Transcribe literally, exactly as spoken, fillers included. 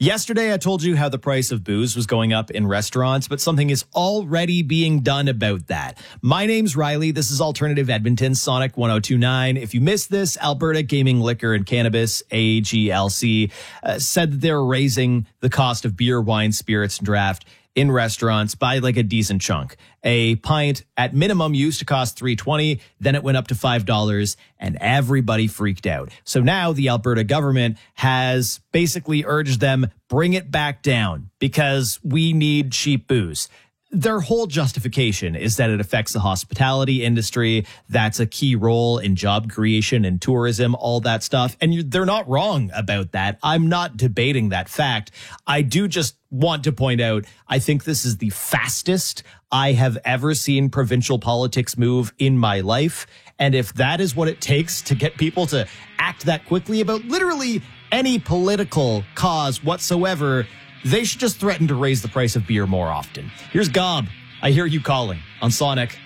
Yesterday, I told you how the price of booze was going up in restaurants, but something is already being done about that. My name's Riley. This is Alternative Edmonton, Sonic one oh two point nine. If you missed this, Alberta Gaming, Liquor and Cannabis, A G L C, uh, said that they're raising the cost of beer, wine, spirits, and draft in restaurants by like a decent chunk. A pint at minimum used to cost three dollars and twenty cents, then it went up to five dollars, and everybody freaked out. So now the Alberta government has basically urged them, bring it back down because we need cheap booze. Their whole justification is that it affects the hospitality industry. That's a key role in job creation and tourism, all that stuff. And you, they're not wrong about that. I'm not debating that fact. I do just want to point out, I think this is the fastest I have ever seen provincial politics move in my life. And if that is what it takes to get people to act that quickly about literally any political cause whatsoever, they should just threaten to raise the price of beer more often. Here's Gob. I hear you calling on Sonic